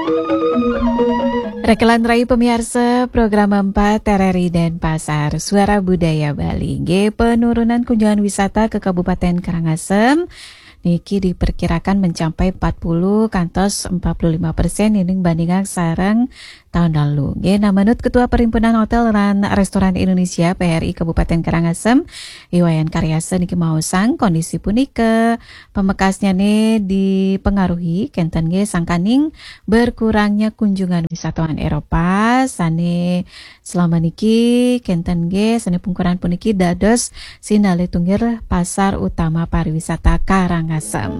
Rekelan Rai pemirsa program 4 RRI Denpasar Suara Budaya Bali G penurunan kunjungan wisata ke Kabupaten Karangasem niki diperkirakan mencapai 40 kantos 45% ini bandingan sareng tahun lalu. Nah, menurut Ketua Perhimpunan Hotel dan Restoran Indonesia PRI Kabupaten Karangasem, Iwayan Karyasa niki mausang kondisi punike pemekasnya nih dipengaruhi kenten ge sangkaning berkurangnya kunjungan wisatawan Eropa sane selama niki kenten ge sane pungkuran puniki dados sindale tunggir pasar utama pariwisata Karangasem.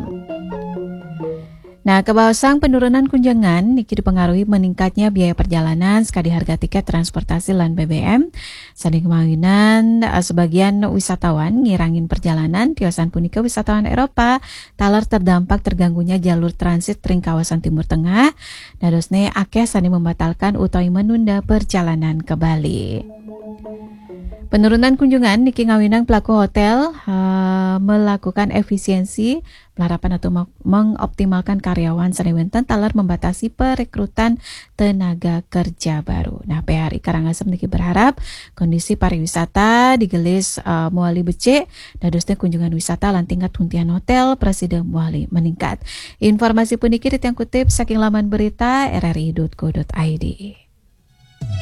Nah, kebausang penurunan kunjungan niki dipengaruhi meningkatnya biaya perjalanan sekali harga tiket transportasi lan BBM. Sani kemawinan sebagian wisatawan ngirangin perjalanan tiosan punika wisatawan Eropa talar terdampak terganggunya jalur transit ring kawasan Timur Tengah. Dadosne akeh sani membatalkan utawi menunda perjalanan ke Bali. Penurunan kunjungan niki ngawinang pelaku hotel melakukan efisiensi pelarapan atau mengoptimalkan karyawan sanewenten talar membatasi perekrutan tenaga kerja baru. Nah, PRI Karangasem niki berharap kondisi pariwisata digelis muali becik dadosnya kunjungan wisata lan tingkat huntian hotel presiden muali meningkat. Informasi puniki yang kutip saking laman berita rri.co.id.